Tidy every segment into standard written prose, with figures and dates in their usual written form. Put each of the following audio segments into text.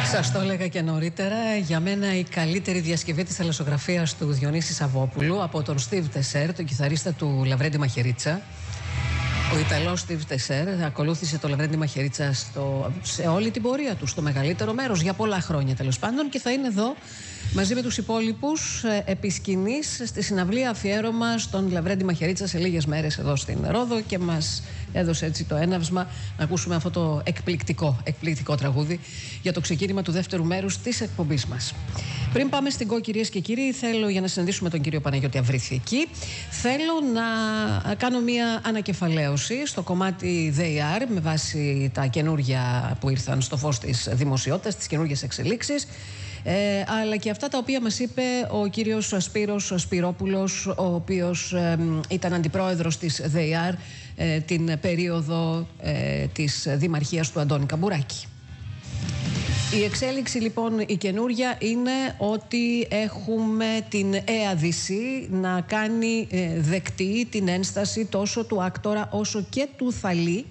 Σας το έλεγα και νωρίτερα, για μένα η καλύτερη διασκευή της θαλασσογραφίας του Διονύση Σαββόπουλου από τον Στίβ Τεσέρ, τον κιθαρίστα του Λαβρέντι Μαχαιρίτσα. Ο Ιταλός Στίβ Τεσέρ ακολούθησε το Λαβρέντι Μαχαιρίτσα σε όλη την πορεία του, στο μεγαλύτερο μέρος, για πολλά χρόνια τέλος πάντων, και θα είναι εδώ μαζί με τους υπόλοιπους επί σκηνής στη συναυλία αφιέρωμα στον Λαβρέντι Μαχαιρίτσα σε λίγες μέρες εδώ στην Ρόδο, και μας έδωσε έτσι το έναυσμα να ακούσουμε αυτό το εκπληκτικό τραγούδι για το ξεκίνημα του δεύτερου μέρους της εκπομπής μας. Πριν πάμε στην ΚΟ, κυρίες και κύριοι, θέλω, για να συναντήσουμε τον κύριο Παναγιώτη Αυρύθη, θέλω να κάνω μια ανακεφαλαίωση στο κομμάτι ΔΕΙΑΡ με βάση τα καινούργια που ήρθαν στο φως της δημοσιότητας, τις καινούργιες εξελίξεις, αλλά και αυτά τα οποία μας είπε ο κύριος Σπύρος Σπυρόπουλος, ο οποίος ήταν αντιπρόεδρος της ΔΕΙΑΡ την περίοδο της δημαρχίας του Αντώνη Καμπουράκη. Η εξέλιξη λοιπόν η καινούρια είναι ότι έχουμε την ΕΑΔC να κάνει δεκτή την ένσταση τόσο του Άκτορα όσο και του Θαλή.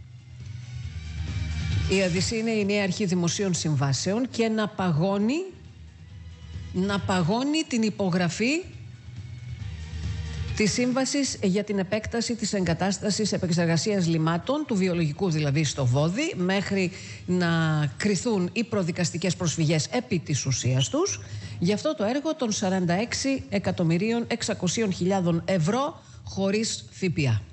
Η ΕΑΔC είναι η νέα αρχή δημοσίων συμβάσεων και να παγώνει την υπογραφή της σύμβασης για την επέκταση της εγκατάστασης επεξεργασίας λιμάτων, του βιολογικού δηλαδή, στο Βόδι, μέχρι να κριθούν οι προδικαστικές προσφυγές επί της ουσίας τους, για αυτό το έργο των 46.600.000 ευρώ χωρίς ΦΠΑ.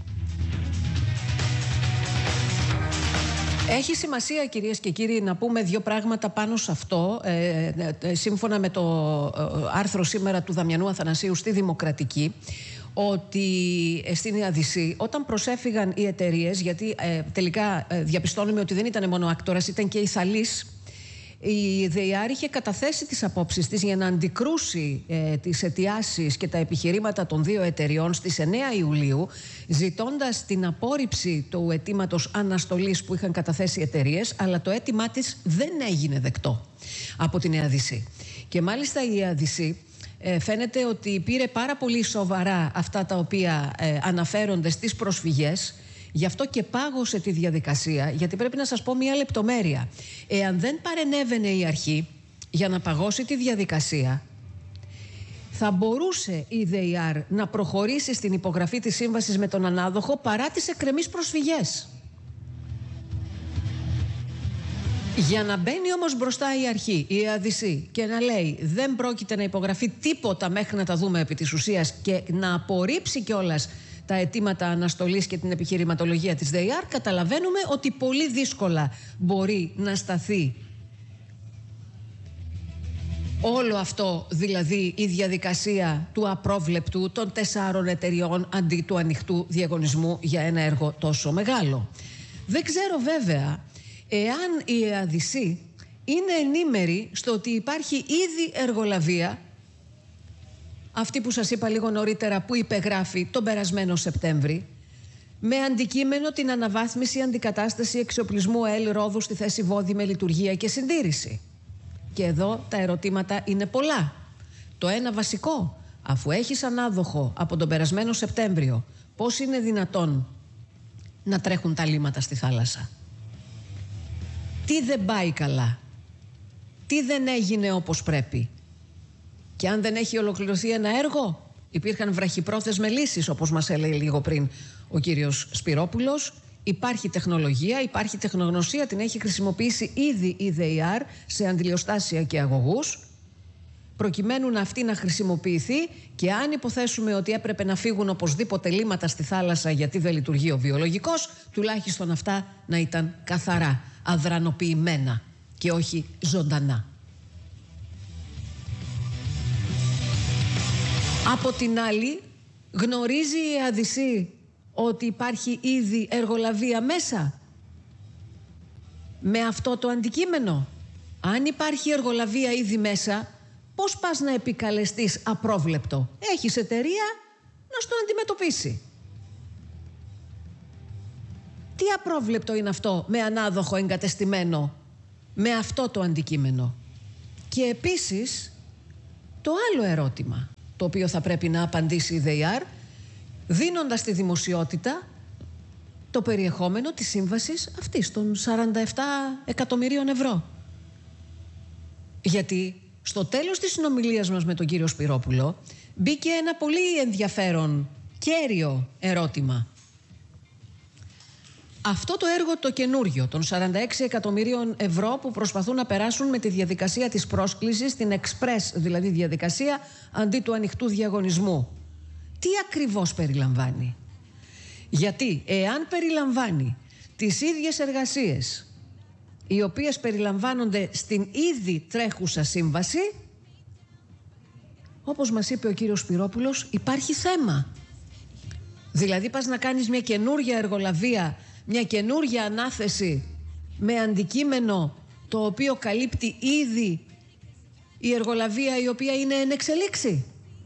Έχει σημασία, κυρίες και κύριοι, να πούμε δύο πράγματα πάνω σε αυτό. Σύμφωνα με το άρθρο σήμερα του Δαμιανού Αθανασίου στη Δημοκρατική, ότι στην ΕΑΔC όταν προσέφυγαν οι εταιρείες, γιατί τελικά διαπιστώνουμε ότι δεν ήταν μόνο ο Άκτορας, ήταν και η Θαλής, η ΔΕΙΑΡ είχε καταθέσει τις απόψεις της για να αντικρούσει τις αιτιάσεις και τα επιχειρήματα των δύο εταιριών στις 9 Ιουλίου, ζητώντας την απόρριψη του αιτήματος αναστολής που είχαν καταθέσει οι εταιρείες, αλλά το αίτημά της δεν έγινε δεκτό από την ΕΑΔC. Και μάλιστα η ΕΑΔC φαίνεται ότι πήρε πάρα πολύ σοβαρά αυτά τα οποία αναφέρονται στις προσφυγές. Γι' αυτό και πάγωσε τη διαδικασία, γιατί πρέπει να σας πω μια λεπτομέρεια. Εάν δεν παρενέβαινε η αρχή για να παγώσει τη διαδικασία, θα μπορούσε η ΔΕΙΑΡ να προχωρήσει στην υπογραφή της σύμβασης με τον ανάδοχο παρά τις εκκρεμείς προσφυγές. Για να μπαίνει όμως μπροστά η αρχή, η ΕΑΔC, και να λέει δεν πρόκειται να υπογραφεί τίποτα μέχρι να τα δούμε επί της ουσίας, και να απορρίψει κιόλας τα αιτήματα αναστολής και την επιχειρηματολογία της ΔΕΙΑΡ, καταλαβαίνουμε ότι πολύ δύσκολα μπορεί να σταθεί όλο αυτό, δηλαδή η διαδικασία του απρόβλεπτου των 4 εταιριών αντί του ανοιχτού διαγωνισμού για ένα έργο τόσο μεγάλο. Δεν ξέρω βέβαια εάν η ΕΑΔC είναι ενήμερη στο ότι υπάρχει ήδη εργολαβία, αυτή που σας είπα λίγο νωρίτερα, που υπεγράφει τον περασμένο Σεπτέμβρη, με αντικείμενο την αναβάθμιση, αντικατάσταση εξοπλισμού ΑΕΛ Ρόδου στη θέση Βόδι με λειτουργία και συντήρηση. Και εδώ τα ερωτήματα είναι πολλά. Το ένα βασικό, αφού έχεις ανάδοχο από τον περασμένο Σεπτέμβριο, πώς είναι δυνατόν να τρέχουν τα λίματα στη θάλασσα? Τι δεν πάει καλά? Τι δεν έγινε όπως πρέπει? Και αν δεν έχει ολοκληρωθεί ένα έργο, υπήρχαν βραχυπρόθεσμες λύσεις, όπως μας έλεγε λίγο πριν ο κύριος Σπυρόπουλος. Υπάρχει τεχνολογία, υπάρχει τεχνογνωσία, την έχει χρησιμοποιήσει ήδη η ΔΕΙΑΡ σε αντιλιοστάσια και αγωγούς, προκειμένου αυτή να χρησιμοποιηθεί, και αν υποθέσουμε ότι έπρεπε να φύγουν οπωσδήποτε λίματα στη θάλασσα γιατί δεν λειτουργεί ο βιολογικός, τουλάχιστον αυτά να ήταν καθαρά, αδρανοποιημένα και όχι ζωντανά. Από την άλλη, γνωρίζει η ΕΑΔC ότι υπάρχει ήδη εργολαβία μέσα με αυτό το αντικείμενο? Αν υπάρχει εργολαβία ήδη μέσα, πώς πας να επικαλεστείς απρόβλεπτο? Έχεις εταιρεία να στο αντιμετωπίσει. Τι απρόβλεπτο είναι αυτό με ανάδοχο εγκατεστημένο με αυτό το αντικείμενο? Και επίσης το άλλο ερώτημα, το οποίο θα πρέπει να απαντήσει η ΔΕΙΑΡ, δίνοντας στη δημοσιότητα το περιεχόμενο της σύμβασης αυτής των 47 εκατομμυρίων ευρώ. Γιατί στο τέλος της συνομιλίας μας με τον κύριο Σπυρόπουλο μπήκε ένα πολύ ενδιαφέρον κέριο ερώτημα. Αυτό το έργο το καινούριο των 46 εκατομμυρίων ευρώ που προσπαθούν να περάσουν με τη διαδικασία της πρόσκλησης, την express δηλαδή διαδικασία αντί του ανοιχτού διαγωνισμού, τι ακριβώς περιλαμβάνει? Γιατί εάν περιλαμβάνει τις ίδιες εργασίες οι οποίες περιλαμβάνονται στην ήδη τρέχουσα σύμβαση, όπως μας είπε ο κύριος Σπυρόπουλος, υπάρχει θέμα. Δηλαδή πας να κάνεις μια καινούργια εργολαβία, μια καινούργια ανάθεση με αντικείμενο το οποίο καλύπτει ήδη η εργολαβία η οποία είναι εν εξελίξη.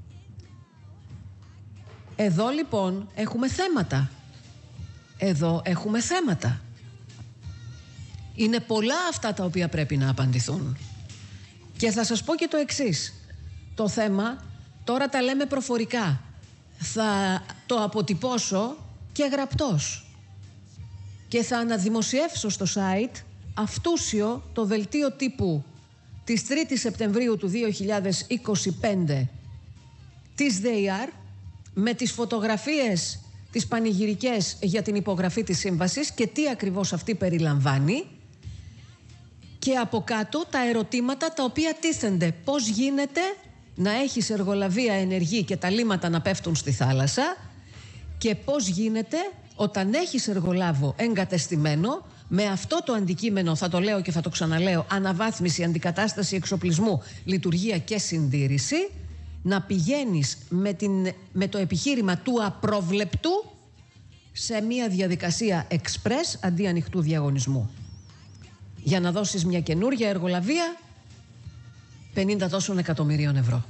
Εδώ λοιπόν έχουμε θέματα. Εδώ έχουμε θέματα. Είναι πολλά αυτά τα οποία πρέπει να απαντηθούν. Και θα σας πω και το εξής. Το θέμα τώρα τα λέμε προφορικά. Θα το αποτυπώσω και γραπτός. Και θα αναδημοσιεύσω στο site αυτούσιο το δελτίο τύπου της 3ης Σεπτεμβρίου του 2025 της ΔΕΙΑΡ με τις φωτογραφίες τις πανηγυρικές για την υπογραφή της σύμβασης και τι ακριβώς αυτή περιλαμβάνει, και από κάτω τα ερωτήματα τα οποία τίθενται. Πώς γίνεται να έχεις εργολαβία ενεργή και τα λίμματα να πέφτουν στη θάλασσα, και πώς γίνεται όταν έχεις εργολάβο εγκατεστημένο με αυτό το αντικείμενο, θα το λέω και θα το ξαναλέω, αναβάθμιση, αντικατάσταση εξοπλισμού, λειτουργία και συντήρηση, να πηγαίνεις με το επιχείρημα του απρόβλεπτου σε μια διαδικασία express αντί ανοιχτού διαγωνισμού, για να δώσεις μια καινούργια εργολαβία 50 τόσων εκατομμυρίων ευρώ.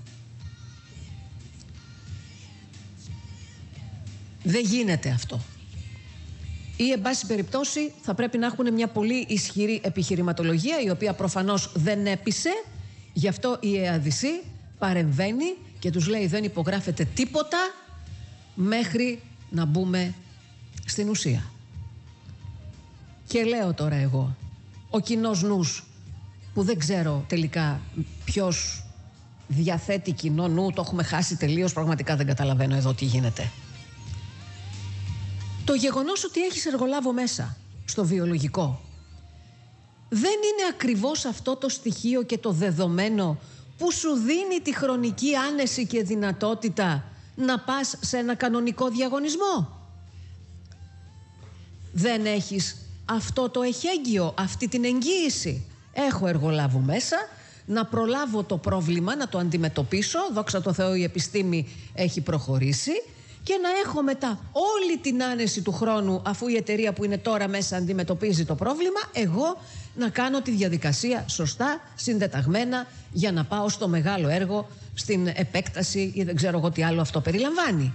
Δεν γίνεται αυτό. Ή εν πάση περιπτώσει θα πρέπει να έχουν μια πολύ ισχυρή επιχειρηματολογία, η οποία προφανώς δεν έπεισε. Γι' αυτό η ΕΑΔΣ παρεμβαίνει και τους λέει δεν υπογράφεται τίποτα μέχρι να μπούμε στην ουσία. Και λέω τώρα εγώ, ο κοινός νους, που δεν ξέρω τελικά ποιος διαθέτει κοινό νου, το έχουμε χάσει τελείως, πραγματικά δεν καταλαβαίνω εδώ τι γίνεται. Το γεγονός ότι έχεις εργολάβο μέσα στο βιολογικό δεν είναι ακριβώς αυτό το στοιχείο και το δεδομένο που σου δίνει τη χρονική άνεση και δυνατότητα να πας σε ένα κανονικό διαγωνισμό? Δεν έχεις αυτό το εχέγγυο, αυτή την εγγύηση. Έχω εργολάβο μέσα, να προλάβω το πρόβλημα, να το αντιμετωπίσω, δόξα τω Θεώ η επιστήμη έχει προχωρήσει, και να έχω μετά όλη την άνεση του χρόνου, αφού η εταιρεία που είναι τώρα μέσα αντιμετωπίζει το πρόβλημα, εγώ να κάνω τη διαδικασία σωστά, συντεταγμένα, για να πάω στο μεγάλο έργο, στην επέκταση ή δεν ξέρω εγώ τι άλλο αυτό περιλαμβάνει.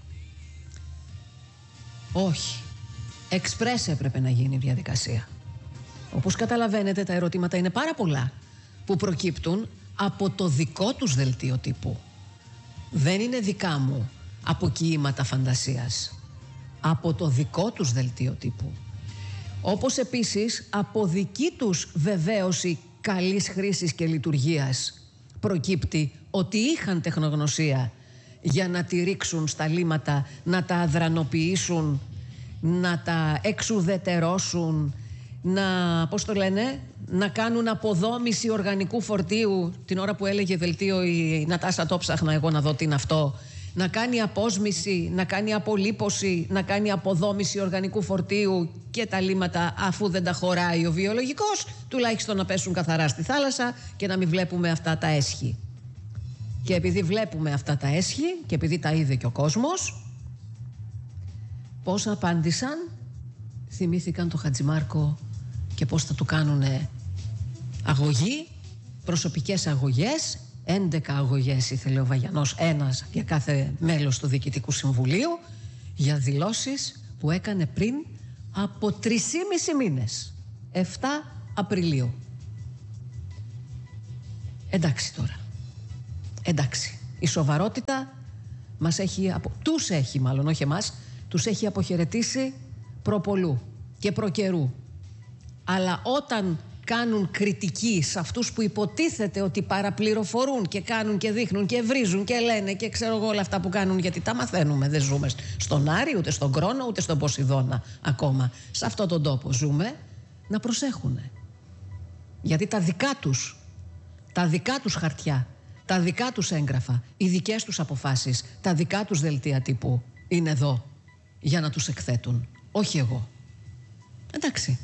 Όχι. Εξπρές έπρεπε να γίνει η διαδικασία. Όπως καταλαβαίνετε, τα ερωτήματα είναι πάρα πολλά που προκύπτουν από το δικό τους δελτίο τύπου. Δεν είναι δικά μου αποκοίηματα φαντασίας. Από το δικό τους δελτίο τύπου. Όπως επίσης από δική τους βεβαίωση καλής χρήσης και λειτουργίας προκύπτει ότι είχαν τεχνογνωσία για να τη ρίξουν στα λίμματα, να τα αδρανοποιήσουν, να τα εξουδετερώσουν, να κάνουν αποδόμηση οργανικού φορτίου. Την ώρα που έλεγε δελτίο η Νατάσα, το ψάχνα εγώ να δω τι είναι αυτό. Να κάνει απόσμηση, να κάνει απολίπωση, να κάνει αποδόμηση οργανικού φορτίου και τα λίμματα, αφού δεν τα χωράει ο βιολογικός, τουλάχιστον να πέσουν καθαρά στη θάλασσα και να μην βλέπουμε αυτά τα έσχη. Και επειδή βλέπουμε αυτά τα έσχη και επειδή τα είδε και ο κόσμος, πώς απάντησαν? Θυμήθηκαν το Χατζημάρκο και πώς θα του κάνουνε αγωγή, προσωπικές αγωγές. 11 αγωγές ήθελε ο Βαγιανός, ένας για κάθε μέλος του Διοικητικού Συμβουλίου, για δηλώσεις που έκανε πριν από 3,5 μήνες, 7 Απριλίου. Εντάξει τώρα. Εντάξει. Η σοβαρότητα τους έχει μάλλον, όχι εμάς, τους έχει αποχαιρετήσει προπολού και προκαιρού. Αλλά όταν κάνουν κριτική σε αυτούς που υποτίθεται ότι παραπληροφορούν και κάνουν και δείχνουν και βρίζουν και λένε και ξέρω εγώ όλα αυτά που κάνουν, γιατί τα μαθαίνουμε, δεν ζούμε στον Άρη, ούτε στον Κρόνο, ούτε στον Ποσειδώνα ακόμα. Σε αυτόν τον τόπο ζούμε, να προσέχουν. Γιατί τα δικά τους χαρτιά, τα δικά τους έγγραφα, οι δικές τους αποφάσεις, τα δικά τους δελτία τύπου είναι εδώ για να τους εκθέτουν. Όχι εγώ. Εντάξει.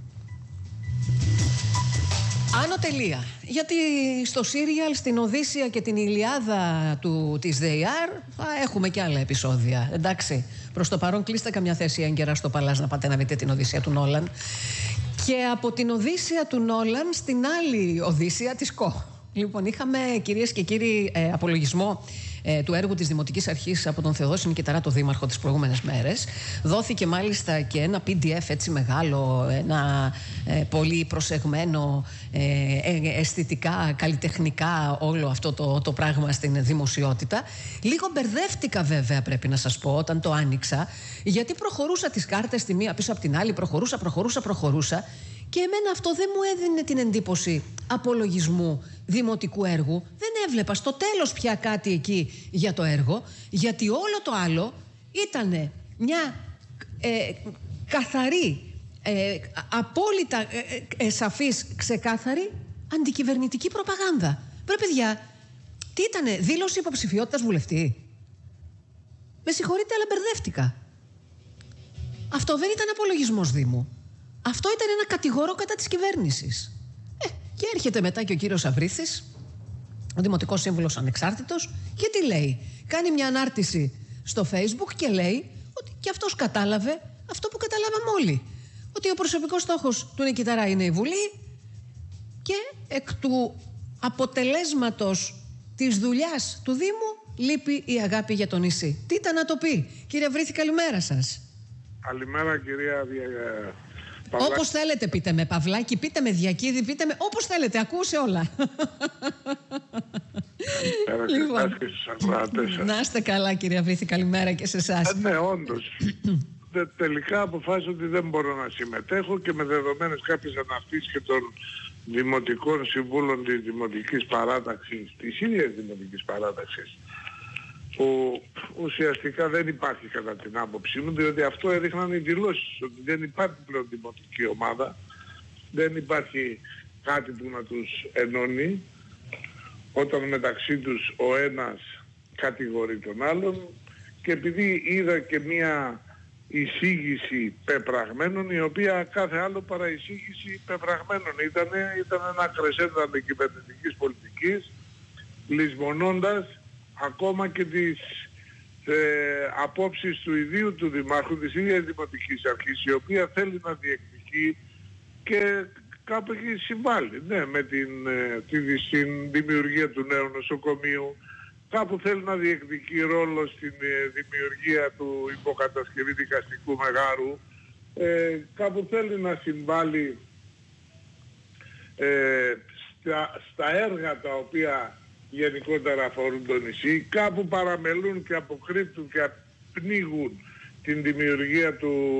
Άνω τελεία. Γιατί στο σύριαλ, στην Οδύσσεια και την Ηλιάδα της ΔΕΙΑΡ θα έχουμε και άλλα επεισόδια. Εντάξει. Προς το παρόν κλείστε καμιά θέση έγκαιρα στο Παλάζ να πάτε να δείτε την Οδύσσεια του Νόλαν. Και από την Οδύσσεια του Νόλαν στην άλλη Οδύσσεια της ΚΟ. Λοιπόν, είχαμε, κυρίες και κύριοι, απολογισμό του έργου της Δημοτικής Αρχής από τον Θεοδόση Κιταρά, το δήμαρχο, τις προηγούμενες μέρες. Δόθηκε μάλιστα και ένα PDF έτσι μεγάλο, ένα πολύ προσεγμένο, αισθητικά, καλλιτεχνικά όλο αυτό το πράγμα στην δημοσιότητα. Λίγο μπερδεύτηκα βέβαια, πρέπει να σας πω, όταν το άνοιξα, γιατί προχωρούσα τις κάρτες τη μία πίσω από την άλλη, προχωρούσα. Και εμένα αυτό δεν μου έδινε την εντύπωση απολογισμού δημοτικού έργου. Δεν έβλεπα στο τέλος πια κάτι εκεί για το έργο, γιατί όλο το άλλο ήταν μια καθαρή, απόλυτα σαφής, ξεκάθαρη αντικυβερνητική προπαγάνδα. Βρε παιδιά, τι ήτανε, δήλωση υποψηφιότητας βουλευτή? Με συγχωρείτε, αλλά μπερδεύτηκα. Αυτό δεν ήταν απολογισμός Δήμου. Αυτό ήταν ένα κατηγορό κατά της κυβέρνησης. Και έρχεται μετά και ο κύριος Αβρίθης, ο Δημοτικός Σύμβουλος Ανεξάρτητος, και τι λέει? Κάνει μια ανάρτηση στο Facebook και λέει ότι και αυτός κατάλαβε αυτό που καταλάβαμε όλοι. Ότι ο προσωπικός στόχος του Νικηταρά είναι η Βουλή και εκ του αποτελέσματος της δουλειάς του Δήμου λείπει η αγάπη για το νησί. Τι ήταν να το πει? Κύριε Αβρίθη, καλημέρα σας. Καλημέρα κυρία Παυλάκη. Όπως θέλετε πείτε με Παυλάκη, πείτε με Διακίδη, πείτε με όπως θέλετε, ακούσε όλα. Λοιπόν, να είστε καλά κύριε Αβρίθη, καλημέρα και σε εσάς. Ναι, όντως. Τελικά αποφάσισα ότι δεν μπορώ να συμμετέχω και με δεδομένες κάποιες αναρτήσεις και των Δημοτικών Συμβούλων της Δημοτικής Παράταξης, της ίδιας Δημοτικής Παράταξης, που ουσιαστικά δεν υπάρχει κατά την άποψή μου, διότι αυτό έδειχναν οι δηλώσεις, ότι δεν υπάρχει πλέον δημοτική ομάδα, δεν υπάρχει κάτι που να τους ενώνει, όταν μεταξύ τους ο ένας κατηγορεί τον άλλον, και επειδή είδα και μία εισήγηση πεπραγμένων, η οποία κάθε άλλο παρά εισήγηση πεπραγμένων ήταν ένα κρεσέντο αντικυβερνητικής πολιτικής, λησμονώντας ακόμα και τις απόψεις του ιδίου του Δημάρχου, της ίδιας Δημοτικής Αρχής, η οποία θέλει να διεκδικεί και κάπου έχει συμβάλει, ναι, με την δημιουργία του νέου νοσοκομείου, κάπου θέλει να διεκδικεί ρόλο στην δημιουργία του υποκατασκευή δικαστικού μεγάρου, κάπου θέλει να συμβάλει στα έργα τα οποία γενικότερα αφορούν το νησί, κάπου παραμελούν και αποκρύπτουν και πνίγουν την δημιουργία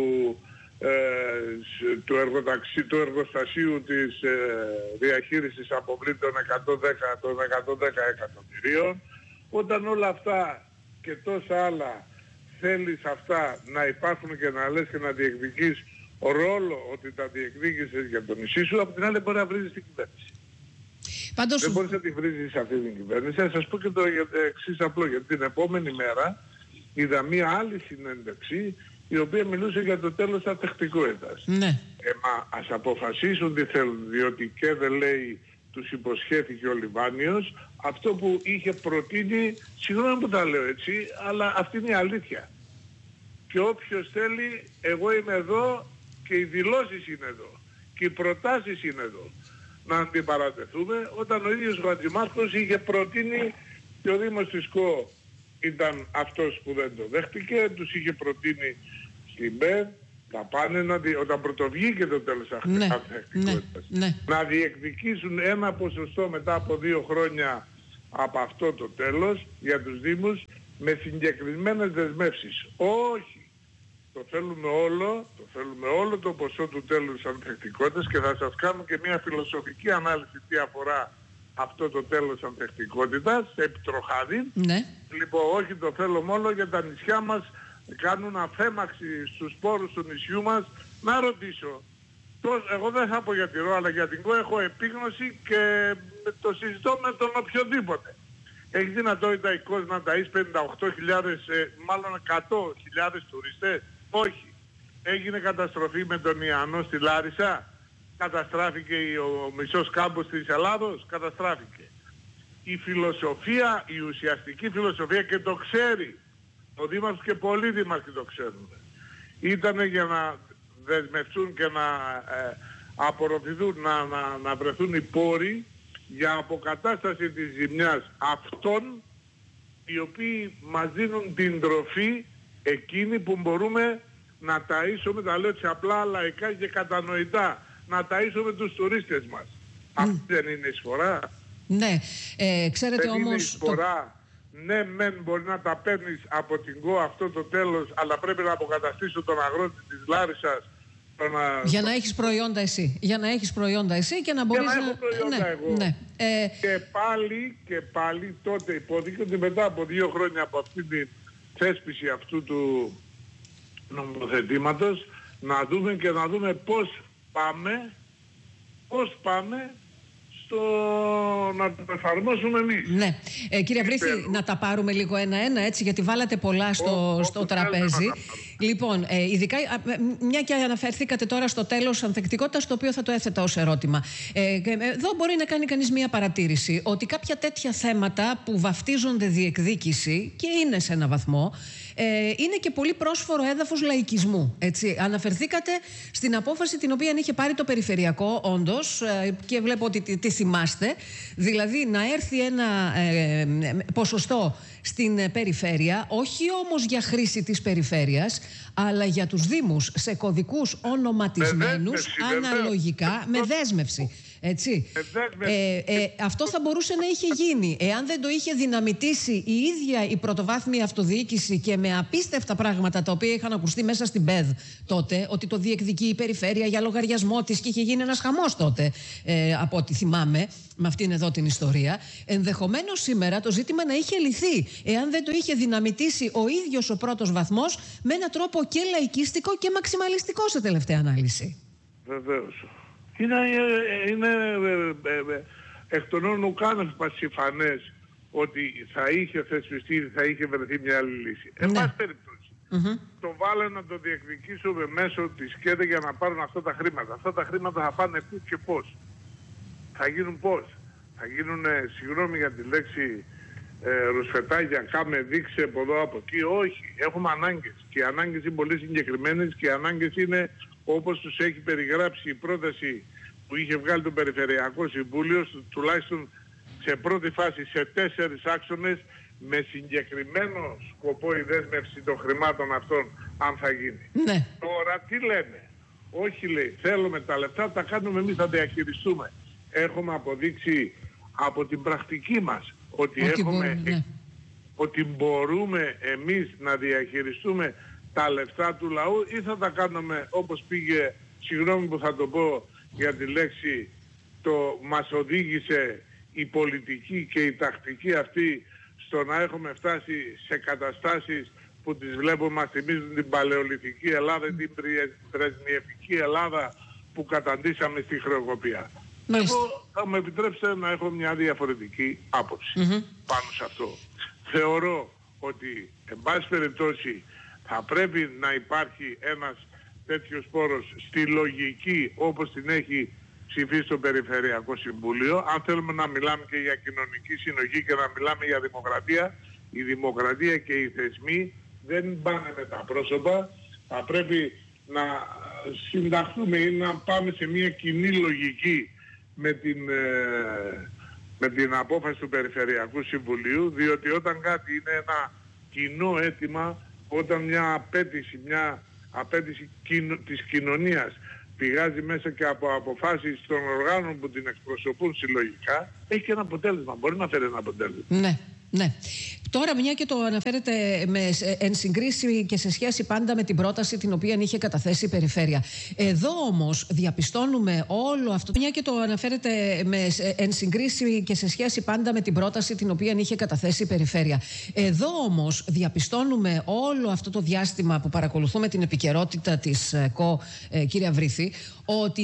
του εργοστασίου της διαχείρισης αποβλήτων των 110 εκατομμυρίων. Όταν όλα αυτά και τόσα άλλα θέλεις αυτά να υπάρχουν και να λες και να διεκδικείς ρόλο ότι τα διεκδίκησες για το νησί σου, από την άλλη μπορεί να βρίζεις την κυβέρνηση. Πάντως... Δεν μπορείς να τη βρίζεις αυτή την κυβέρνηση. Θα σας πω και το εξής απλό, γιατί την επόμενη μέρα είδα μία άλλη συνέντευξη η οποία μιλούσε για το τέλος ατεκτικότητας. Ναι. Μα ας αποφασίσουν τι θέλουν, διότι και δεν λέει, τους υποσχέθηκε ο Λιβάνιος αυτό που είχε προτείνει, συγγνώμη που τα λέω έτσι, αλλά αυτή είναι η αλήθεια. Και όποιος θέλει, εγώ είμαι εδώ και οι δηλώσεις είναι εδώ και οι προτάσεις είναι εδώ. Να αντιπαρατεθούμε, όταν ο ίδιος ο Αντιμάρχος είχε προτείνει και ο Δήμος της ΚΟ ήταν αυτός που δεν το δέχτηκε, τους είχε προτείνει στην ΠΕ, τα πάνε όταν πρωτοβγήκε το τέλος ατεκτικότητας, να διεκδικήσουν ένα ποσοστό μετά από 2 χρόνια από αυτό το τέλος για τους Δήμους με συγκεκριμένες δεσμεύσεις. Όχι το θέλουμε όλο το ποσό του τέλους ανθεκτικότητας και θα σας κάνω και μια φιλοσοφική ανάλυση τι αφορά αυτό το τέλος ανθεκτικότητας, επιτροχάδι. Ναι. Λοιπόν, όχι το θέλουμε όλο για τα νησιά μας, κάνουν αφέμαξη στους σπόρους του νησιού μας. Να ρωτήσω, εγώ δεν θα πω για τη ΡΟ, αλλά για την ΚΟ έχω επίγνωση και το συζητώ με τον οποιοδήποτε. Έχει δυνατότητα η ΚΟΣ να ταΐσει 58.000, μάλλον 100.000 τουριστές? Όχι. Έγινε καταστροφή με τον Ιαννό στη Λάρισα? Καταστράφηκε ο μισός κάμπος της Ελλάδος? Καταστράφηκε. Η φιλοσοφία, η ουσιαστική φιλοσοφία, και το ξέρει ο Δήμαρχος και πολλοί δήμαρχοι το ξέρουν, ήταν για να δεσμευτούν και να απορροφηθούν, να βρεθούν οι πόροι για αποκατάσταση της ζημιάς αυτών οι οποίοι μας δίνουν την τροφή εκείνη που μπορούμε να ταΐσουμε, τα λέω έτσι απλά λαϊκά και κατανοητά, να ταΐσουμε τους τουρίστες μας. Αυτή δεν είναι εισφορά? Ναι, ξέρετε δεν όμως... είναι εισφορά. Ναι, μεν μπορεί να τα παίρνεις από την ΚΟ αυτό το τέλος, αλλά πρέπει να αποκαταστήσω τον αγρότη της Λάρισσας. Για να έχεις προϊόντα εσύ. Για να έχεις προϊόντα εσύ και να μπορείς να... έχω προϊόντα εγώ. Ναι. Και πάλι τότε υπόθηκε ότι μετά από 2 χρόνια από αυτή τη θέσπιση αυτού του νομοθετήματος να δούμε πώς πάμε να το εφαρμόσουμε εμείς. Ναι. Κύριε Βρύθη, να τα πάρουμε λίγο ένα-ένα, έτσι, γιατί βάλατε πολλά στο τραπέζι. Λοιπόν, ειδικά, μια και αναφερθήκατε τώρα στο τέλος ανθεκτικότητας, το οποίο θα το έθετα ως ερώτημα. Εδώ μπορεί να κάνει κανείς μια παρατήρηση, ότι κάποια τέτοια θέματα που βαφτίζονται διεκδίκηση, και είναι σε ένα βαθμό, είναι και πολύ πρόσφορο έδαφος λαϊκισμού. Έτσι. Αναφερθήκατε στην απόφαση την οποία είχε πάρει το Περιφερειακό, όντως, και βλέπω ότι τη θυμάστε, δηλαδή να έρθει ένα ποσοστό στην περιφέρεια, όχι όμως για χρήση της περιφέρειας, αλλά για τους Δήμους σε κωδικούς ονοματισμένους αναλογικά, με δέσμευση. Έτσι. Αυτό θα μπορούσε να είχε γίνει εάν δεν το είχε δυναμητήσει η ίδια η πρωτοβάθμια αυτοδιοίκηση και με απίστευτα πράγματα τα οποία είχαν ακουστεί μέσα στην ΠΕΔ τότε, ότι το διεκδικεί η περιφέρεια για λογαριασμό της και είχε γίνει ένας χαμός τότε, από ό,τι θυμάμαι, με αυτήν εδώ την ιστορία. Ενδεχομένως σήμερα το ζήτημα να είχε λυθεί εάν δεν το είχε δυναμητήσει ο ίδιος ο πρώτος βαθμός με έναν τρόπο και λαϊκίστικο και μαξιμαλιστικό σε τελευταία ανάλυση. Βεβαίως. Είναι εκ των όνων ουκάνευ πασιφανές ότι θα είχε θεσπιστεί, θα είχε βρεθεί μια άλλη λύση. Εν πάση περιπτώσει, το βάλε να το διεκδικήσουμε μέσω της ΚΕΔΕ για να πάρουν αυτά τα χρήματα. Αυτά τα χρήματα θα πάνε πού και πώς? Θα γίνουν πώς? Θα γίνουν, συγγνώμη για τη λέξη, ρουσφετάκια, κάμε δείξε από εδώ από εκεί? Όχι. Έχουμε ανάγκες. Και οι ανάγκες είναι πολύ συγκεκριμένες και οι ανάγκες είναι όπως τους έχει περιγράψει η πρόταση που είχε βγάλει το Περιφερειακό Συμβούλιο, τουλάχιστον σε πρώτη φάση σε 4 άξονες, με συγκεκριμένο σκοπό η δέσμευση των χρημάτων αυτών, αν θα γίνει. Ναι. Τώρα τι λένε? Όχι, λέει, θέλουμε τα λεφτά, τα κάνουμε εμείς, θα διαχειριστούμε. Έχουμε αποδείξει από την πρακτική μας ότι μπορούμε εμείς να διαχειριστούμε τα λεφτά του λαού, ή θα τα κάνουμε όπως πήγε, συγγνώμη που θα το πω για τη λέξη, μας οδήγησε η πολιτική και η τακτική αυτή στο να έχουμε φτάσει σε καταστάσεις που τις βλέπουμε, μας θυμίζουν την παλαιολιθική Ελλάδα ή την πρεσνιευτική Ελλάδα που καταντήσαμε στη χρεοκοπία. Εγώ θα μου επιτρέψετε να έχω μια διαφορετική άποψη πάνω σε αυτό. Θεωρώ ότι, εν πάση περιπτώσει, θα πρέπει να υπάρχει ένας τέτοιος πόρος στη λογική όπως την έχει ψηφίσει το Περιφερειακό Συμβούλιο. Αν θέλουμε να μιλάμε και για κοινωνική συνοχή και να μιλάμε για δημοκρατία, η δημοκρατία και οι θεσμοί δεν πάνε με τα πρόσωπα. Θα πρέπει να συνταχθούμε ή να πάμε σε μια κοινή λογική με την απόφαση του Περιφερειακού Συμβουλίου, διότι όταν κάτι είναι ένα κοινό αίτημα, όταν μια απέτηση της κοινωνίας πηγάζει μέσα και από αποφάσεις των οργάνων που την εκπροσωπούν συλλογικά, έχει και ένα αποτέλεσμα. Μπορεί να φέρει ένα αποτέλεσμα. Ναι. Ναι. Τώρα, μια και το αναφέρετε εν συγκρίση και σε σχέση πάντα με την πρόταση την οποία είχε καταθέσει η Περιφέρεια. Εδώ όμως διαπιστώνουμε όλο αυτό. Μια και το αναφέρετε εν συγκρίση και σε σχέση πάντα με την πρόταση την οποία είχε καταθέσει η Περιφέρεια. Εδώ όμως διαπιστώνουμε όλο αυτό το διάστημα που παρακολουθούμε την επικαιρότητα της ΚΟ, κύριε Αβρίθη, ότι